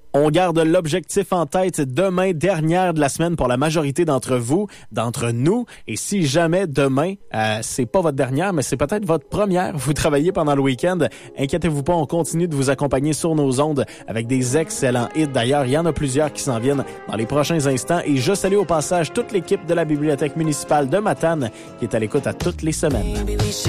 On garde l'objectif en tête demain, dernière de la semaine pour la majorité d'entre vous, d'entre nous. Et si jamais demain, c'est pas votre dernière, mais c'est peut-être votre première, vous travaillez pendant le week-end, inquiétez-vous pas, on continue de vous accompagner sur nos ondes avec des excellents hits. D'ailleurs, il y en a plusieurs qui s'en viennent dans les prochains instants. Et je salue au passage toute l'équipe de la Bibliothèque municipale de Matane qui est à l'écoute à toutes les semaines.